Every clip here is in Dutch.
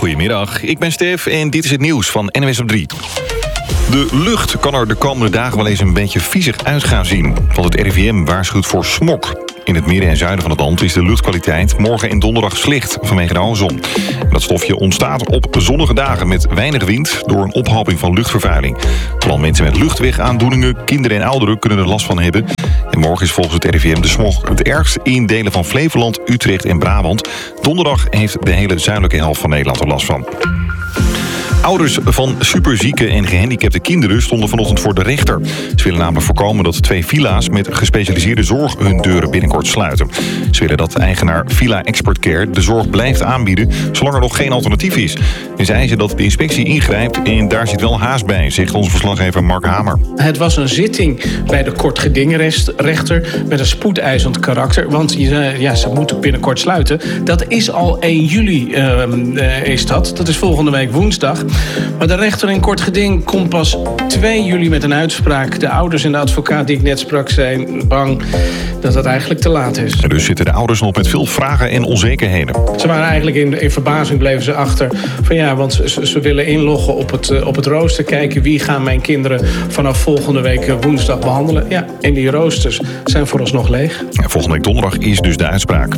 Goedemiddag, ik ben Stef en dit is het nieuws van NWS op 3. De lucht kan er de komende dagen wel eens een beetje viezig uit gaan zien. Want het RIVM waarschuwt voor smog. In het midden en zuiden van het land is de luchtkwaliteit morgen en donderdag slecht vanwege de ozon. Dat stofje ontstaat op zonnige dagen met weinig wind door een ophoping van luchtvervuiling. Vooral mensen met luchtwegaandoeningen, kinderen en ouderen kunnen er last van hebben. En morgen is volgens het RIVM de smog het ergst in delen van Flevoland, Utrecht en Brabant. Donderdag heeft de hele zuidelijke helft van Nederland er last van. Ouders van superzieke en gehandicapte kinderen stonden vanochtend voor de rechter. Ze willen namelijk voorkomen dat 2 villa's met gespecialiseerde zorg hun deuren binnenkort sluiten. Ze willen dat eigenaar Villa Expert Care de zorg blijft aanbieden zolang er nog geen alternatief is. En ze eisen dat de inspectie ingrijpt en daar zit wel haast bij, zegt onze verslaggever Mark Hamer. Het was een zitting bij de kortgedingrechter met een spoedeisend karakter. Want ze moeten binnenkort sluiten. Dat is al 1 juli is dat. Dat is volgende week woensdag. Maar de rechter in kort geding komt pas 2 juli met een uitspraak. De ouders en de advocaat die ik net sprak zijn bang dat het eigenlijk te laat is. En dus zitten de ouders nog met veel vragen en onzekerheden. Ze waren eigenlijk in verbazing bleven ze achter. Van ja, want ze willen inloggen op het rooster. Kijken wie gaan mijn kinderen vanaf volgende week woensdag behandelen. Ja, en die roosters zijn vooralsnog leeg. En volgende week donderdag is dus de uitspraak.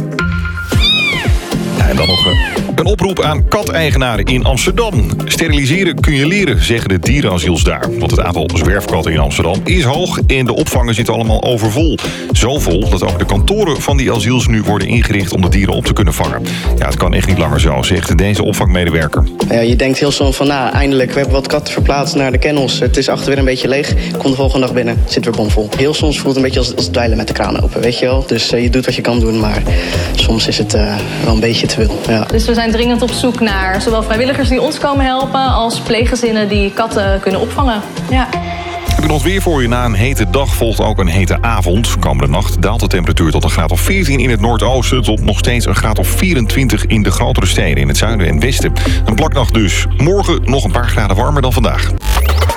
En dan nog een oproep aan kateigenaren in Amsterdam. Steriliseren kun je leren, zeggen de dierenasiels daar. Want het aantal zwerfkatten in Amsterdam is hoog en de opvangen zitten allemaal overvol. Zo vol dat ook de kantoren van die asiels nu worden ingericht om de dieren op te kunnen vangen. Ja, het kan echt niet langer zo, zegt deze opvangmedewerker. Ja, je denkt heel snel van, eindelijk, we hebben wat katten verplaatst naar de kennels. Het is achter weer een beetje leeg. Kom de volgende dag binnen, zit weer bomvol. Heel soms voelt het een beetje als dweilen met de kraan open, weet je wel. Dus je doet wat je kan doen, maar soms is het wel een beetje te veel. Ja. Dus we zijn dringend op zoek naar zowel vrijwilligers die ons komen helpen als pleeggezinnen die katten kunnen opvangen. Ja. Heb ik nog weer voor je. Na een hete dag volgt ook een hete avond. Komende nacht daalt de temperatuur tot een graad of 14 in het noordoosten tot nog steeds een graad of 24 in de grotere steden in het zuiden en westen. Een plaknacht dus. Morgen nog een paar graden warmer dan vandaag.